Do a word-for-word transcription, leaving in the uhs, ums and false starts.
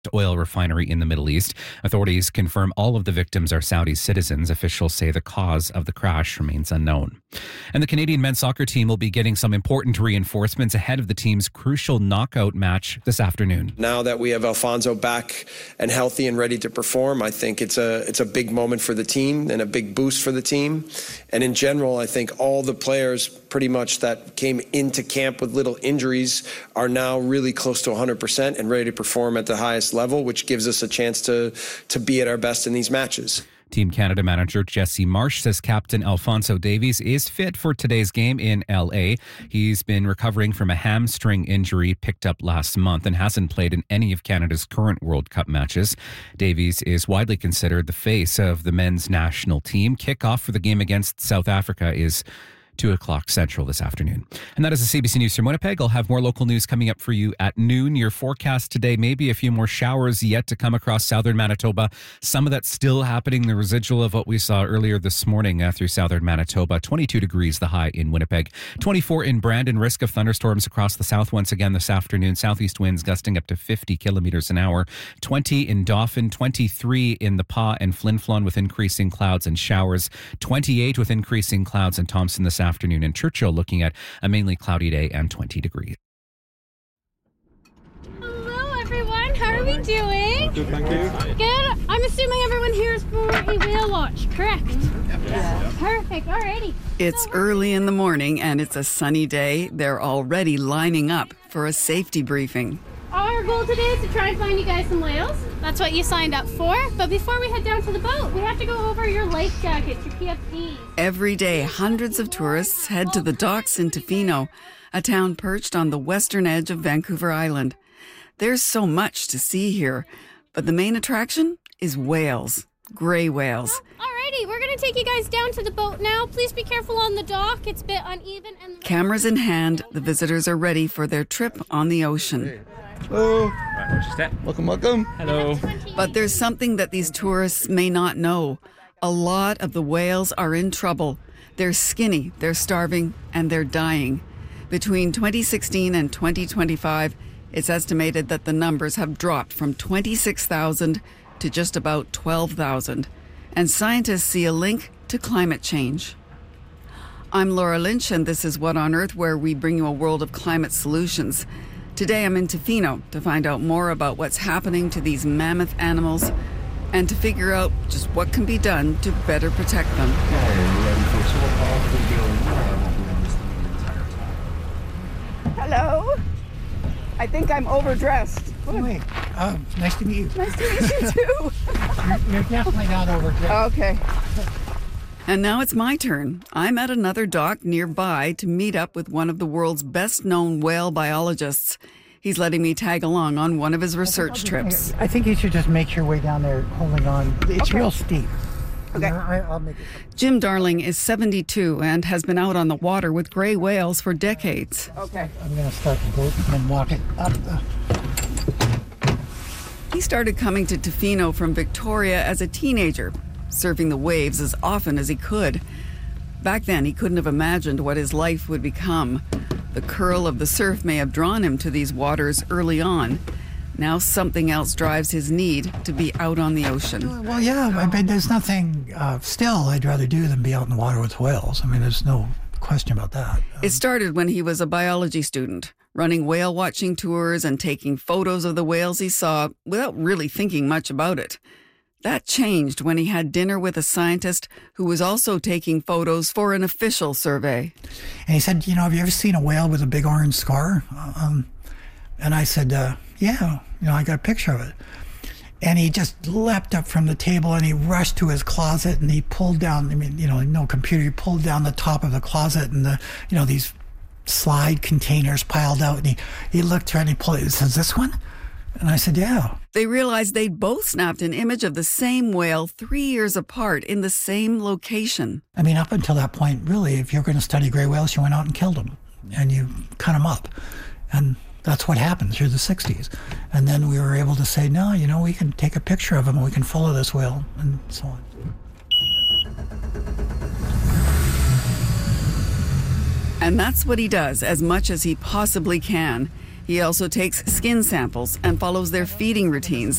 oil refinery in the Middle East. Authorities confirm all of the victims are Saudi citizens. Officials say the cause of the crash remains unknown. And the Canadian men's soccer team will be getting some important reinforcements ahead of the team's crucial knockout match this afternoon. Now that we have Alfonso back and healthy and ready to perform, I think it's a it's a big moment for the team and a big boost for the team. And in general, I think all the players pretty much that came into camp with little injuries are now really close to one hundred percent and ready to perform at the highest level, which gives us a chance to to be at our best in these matches. Team Canada manager Jesse Marsh says Captain Alfonso Davies is fit for today's game in L A. He's been recovering from a hamstring injury picked up last month and hasn't played in any of Canada's current World Cup matches. Davies is widely considered the face of the men's national team. Kickoff for the game against South Africa is two o'clock Central this afternoon. And that is the C B C News from Winnipeg. I'll have more local news coming up for you at noon. Your forecast today, maybe a few more showers yet to come across southern Manitoba. Some of that's still happening, the residual of what we saw earlier this morning uh, through southern Manitoba. twenty-two degrees the high in Winnipeg. twenty-four in Brandon. Risk of thunderstorms across the south once again this afternoon. Southeast winds gusting up to fifty kilometers an hour. twenty in Dauphin. twenty-three in the Pas and Flin Flon with increasing clouds and showers. twenty-eight with increasing clouds in Thompson this afternoon, and Churchill looking at a mainly cloudy day and twenty degrees. Hello everyone, how are we doing? Good, thank you. Good. I'm assuming everyone here is for a whale watch, correct? Yeah. Perfect, alrighty. It's early in the morning and it's a sunny day. They're already lining up for a safety briefing. Our goal today is to try and find you guys some whales. That's what you signed up for. But before we head down to the boat, we have to go over your life jackets, your P F Ds. Every day, hundreds of tourists head to the docks in Tofino, a town perched on the western edge of Vancouver Island. There's so much to see here, but the main attraction is whales, gray whales. Oh, alrighty, we're going to take you guys down to the boat now. Please be careful on the dock. It's a bit uneven. And Cameras in hand, the visitors are ready for their trip on the ocean. Hello. Right, watch your step. Welcome, welcome. Hello. But there's something that these tourists may not know. A lot of the whales are in trouble. They're skinny, they're starving, and they're dying. Between twenty sixteen and twenty twenty-five, it's estimated that the numbers have dropped from twenty-six thousand to just about twelve thousand. And scientists see a link to climate change. I'm Laura Lynch, and this is What on Earth, where we bring you a world of climate solutions. Today I'm in Tofino to find out more about what's happening to these mammoth animals and to figure out just what can be done to better protect them. Hello. I think I'm overdressed. Oh, wait. Uh, nice to meet you. Nice to meet you too. you're, you're definitely not overdressed. Okay. And now it's my turn. I'm at another dock nearby to meet up with one of the world's best-known whale biologists. He's letting me tag along on one of his research trips. I think you should just make your way down there holding on. It's Okay. real steep. Okay. I, I'll make it. Jim Darling is seventy-two and has been out on the water with gray whales for decades. Okay. I'm going to start the boat and then walk it up. The... He started coming to Tofino from Victoria as a teenager, surfing the waves as often as he could. Back then, he couldn't have imagined what his life would become. The curl of the surf may have drawn him to these waters early on. Now something else drives his need to be out on the ocean. Well, yeah, I mean, there's nothing uh, still I'd rather do than be out in the water with whales. I mean, there's no question about that. Um, It started when he was a biology student, running whale watching tours and taking photos of the whales he saw without really thinking much about it. That changed when he had dinner with a scientist who was also taking photos for an official survey. And he said, you know, have you ever seen a whale with a big orange scar? Um, and I said, uh, yeah, you know, I got a picture of it. And he just leapt up from the table and he rushed to his closet and he pulled down, I mean, you know, no computer, he pulled down the top of the closet and the, you know, these slide containers piled out. And he, he looked through and he pulled it. He says, this one? And I said, yeah. They realized they'd both snapped an image of the same whale three years apart in the same location. I mean, up until that point, really, if you're going to study gray whales, you went out and killed them and you cut them up. And that's what happened through the sixties. And then we were able to say, no, you know, we can take a picture of him and we can follow this whale and so on. And that's what he does as much as he possibly can. He also takes skin samples and follows their feeding routines